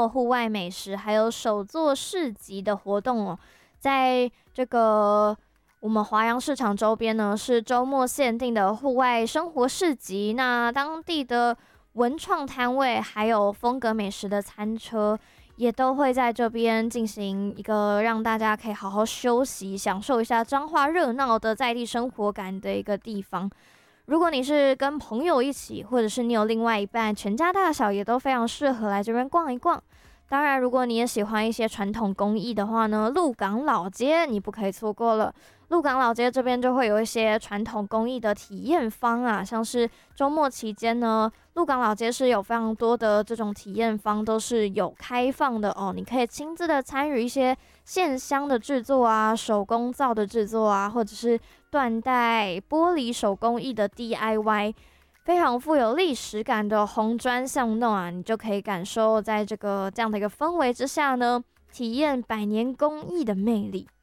末户外美食还有手作市集的活动哦。在这个我们华阳市场周边呢，是周末限定的户外生活市集，那当地的文创摊位还有风格美食的餐车，也都会在这边进行一个让大家可以好好休息、享受一下彰化热闹的在地生活感的一个地方。如果你是跟朋友一起，或者是你有另外一半，全家大小也都非常适合来这边逛一逛。当然，如果你也喜欢一些传统工艺的话呢，鹿港老街你不可以错过了。鹿港老街这边就会有一些传统工艺的体验坊啊，像是周末期间呢，鹿港老街是有非常多的这种体验坊，都是有开放的哦。你可以亲自的参与一些线香的制作啊、手工皂的制作啊，或者是缎带、玻璃手工艺的 DIY。非常富有历史感的红砖巷弄啊，你就可以感受在这样的一个氛围之下呢，体验百年工艺的魅力。